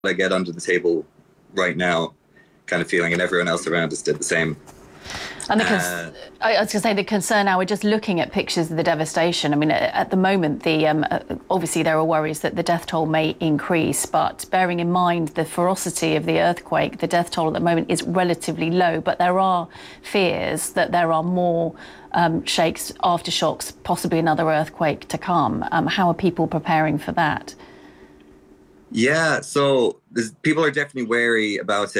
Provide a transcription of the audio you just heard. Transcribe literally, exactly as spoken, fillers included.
I get under the table right now kind of feeling, and everyone else around us did the same. And the cons- uh, I was going to say the concern now, we're just looking at pictures of the devastation. I mean, at the moment, the um, uh, obviously there are worries that the death toll may increase, but bearing in mind the ferocity of the earthquake, the death toll at the moment is relatively low, but there are fears that there are more um, shakes, aftershocks, possibly another earthquake to come. Um, how are people preparing for that? Yeah, so people are definitely wary about it.